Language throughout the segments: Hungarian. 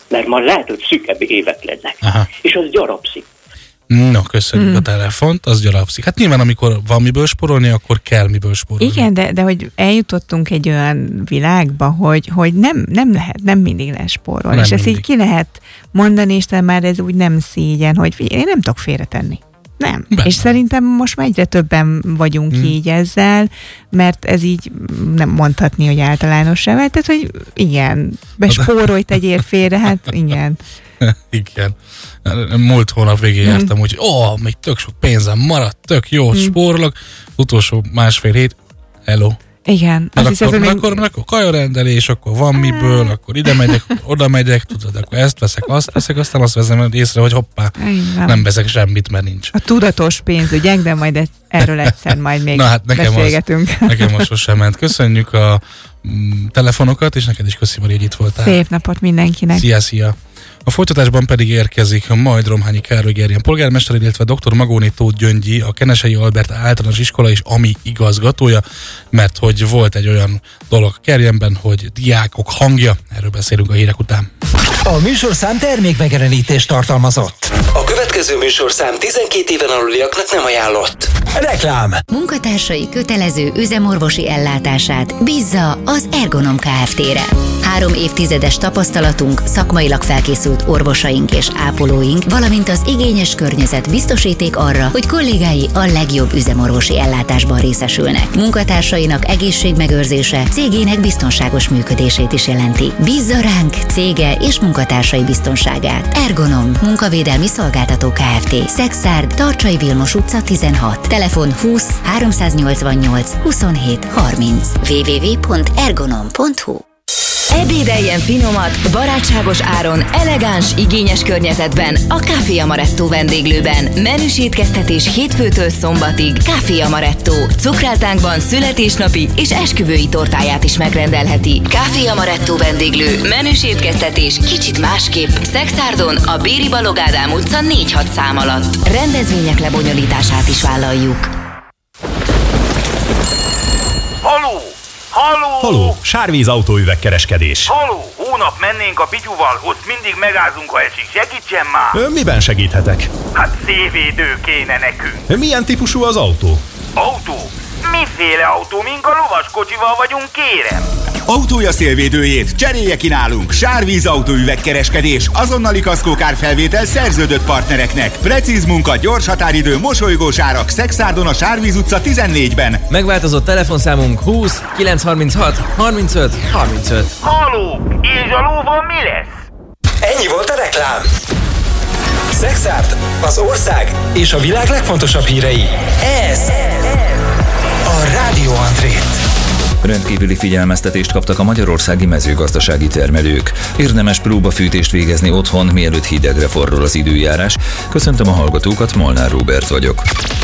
mert már lehet, hogy szűkebb évek lennek. Aha. És az gyarapszik. No, köszönjük a telefont, az gyarapszik. Hát nyilván, amikor van miből spórolni, akkor kell miből spórolni. Igen, de hogy eljutottunk egy olyan világba, hogy nem lehet, nem mindig lehet spórolni. Nem és ezt mindig. így ki lehet mondani, és már ez úgy nem szégyen, hogy figyelj, én nem tudok félretenni. Nem. Benne. És szerintem most már egyre többen vagyunk így ezzel, mert ez így nem mondhatni, hogy általánossá vált. Tehát, hogy igen, bespórolj, tegyél félre, hát igen. Igen. Múlt hónap végén jártam, hogy még tök sok pénzem maradt, tök jó, spórolok. Utolsó másfél hét, hello. Igen. Akkor kajarendelés, akkor van miből, akkor ide megyek, oda megyek, tudod, akkor ezt veszek, azt veszek, aztán azt veszem észre, hogy hoppá, nem veszek semmit, mert nincs. A tudatos pénzügyek, de majd erről egyszer majd még beszélgetünk. Nekem most sosem ment. Köszönjük a telefonokat, és neked is köszi, Mari, hogy itt voltál. Szép napot mindenkinek. Szia! A folytatásban pedig érkezik majd Romhányi Károly Gerjen polgármester, illetve dr. Magóné Tóth Gyöngyi, a Kenesei Albert általános iskola és AMI igazgatója, mert hogy volt egy olyan dolog Gerjenben, hogy diákok hangja, erről beszélünk a hírek után. A műsorszám termékmegjelenítést tartalmazott. A következő műsorszám 12 éven aluliaknak nem ajánlott. Reklám. Munkatársai kötelező üzemorvosi ellátását bízza az Ergonom Kft-re. 3 évtizedes tapasztalatunk, szakmailag felkészült orvosaink és ápolóink, valamint az igényes környezet biztosíték arra, hogy kollégái a legjobb üzemorvosi ellátásban részesülnek. Munkatársainak egészségmegőrzése cégének biztonságos működését is jelenti. Bízza ránk cége és munkatársai biztonságát. Ergonom, munkavédelmi szolgáltató Kft. Szexárd, Tarcsai Vilmos utca 16. Telefon 20 388 27 30. www.ergonom.hu. Ebédeljen finomat, barátságos áron, elegáns, igényes környezetben a Café Amaretto vendéglőben. Menüs étkeztetés hétfőtől szombatig. Café Amaretto. Cukráltánkban születésnapi és esküvői tortáját is megrendelheti. Café Amaretto vendéglő. Menüs étkeztetés kicsit másképp. Szexárdon a Béri Balogh Ádám utca 4-6 szám alatt. Rendezvények lebonyolítását is vállaljuk. Haló! Sárvíz autóüvegkereskedés. Haló! Hónap mennénk a Pityuval, ott mindig megázunk, ha esik. Segítsen már! Miben segíthetek? Hát szélvédő kéne nekünk. Milyen típusú az autó? Autó? Miféle autó? Mink a lovaskocsival vagyunk, kérem? Autója szélvédőjét cserélje ki nálunk. Sárvíz autóüvegkereskedés, azonnali kaszkókárfelvétel szerződött partnereknek. Precíz munka, gyors határidő, mosolygós árak. Szexárdon a Sárvíz utca 14-ben. Megváltozott telefonszámunk 20 936 35 35. Haló! És a lóval mi lesz? Ennyi volt a reklám. Szexárd, az ország és a világ legfontosabb hírei. Ez a Rádió Andrét. Rendkívüli figyelmeztetést kaptak a magyarországi mezőgazdasági termelők. Érdemes próbafűtést végezni otthon, mielőtt hidegre forrol az időjárás. Köszöntöm a hallgatókat, Molnár Róbert vagyok.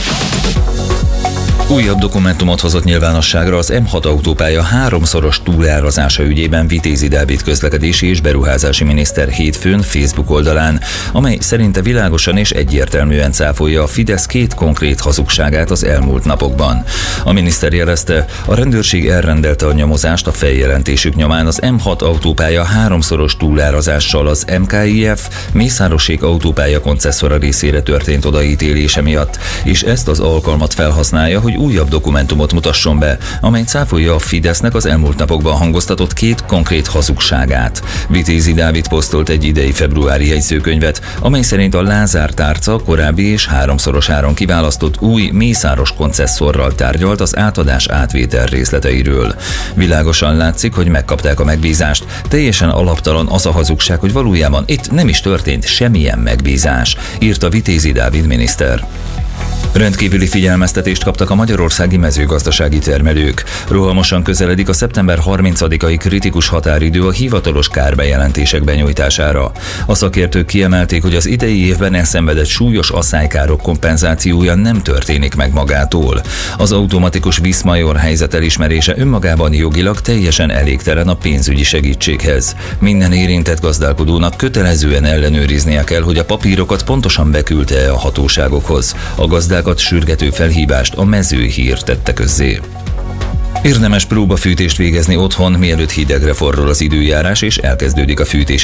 Újabb dokumentumot hozott nyilvánosságra az M6 autópálya 3-szoros túlárazása ügyében Vitézi Dávid közlekedési és beruházási miniszter hétfőn Facebook oldalán, amely szerinte világosan és egyértelműen cáfolja a Fidesz 2 konkrét hazugságát az elmúlt napokban. A miniszter jelezte, a rendőrség elrendelte a nyomozást a feljelentésük nyomán az M6 autópálya 3-szoros túlárazással az MKIF Mészárosék autópálya koncesszora részére történt odaítélése miatt, és ezt az alkalmat felhasználja, hogy újabb dokumentumot mutasson be, amely cáfolja a Fidesznek az elmúlt napokban hangoztatott 2 konkrét hazugságát. Vitézi Dávid posztolt egy idei februári jegyzőkönyvet, amely szerint a Lázár tárca korábbi és 3-szoros áron kiválasztott új mészáros koncesszorral tárgyalt az átadás átvétel részleteiről. Világosan látszik, hogy megkapták a megbízást. Teljesen alaptalan az a hazugság, hogy valójában itt nem is történt semmilyen megbízás, írta Vitézi Dávid miniszter. Rendkívüli figyelmeztetést kaptak a magyarországi mezőgazdasági termelők. Rohamosan közeledik a szeptember 30-ai kritikus határidő a hivatalos kárbejelentések benyújtására. A szakértők kiemelték, hogy az idei évben elszenvedett súlyos asszálykárok kompenzációja nem történik meg magától. Az automatikus viszmajor helyzet elismerése önmagában jogilag teljesen elégtelen a pénzügyi segítséghez. Minden érintett gazdálkodónak kötelezően ellenőriznie kell, hogy a papírokat pontosan beküldte a hatóságokhoz. A gazdákat sürgető felhívást a Mezőhír tette közzé. Érdemes próbafűtést végezni otthon, mielőtt hidegre forrol az időjárás és elkezdődik a fűtés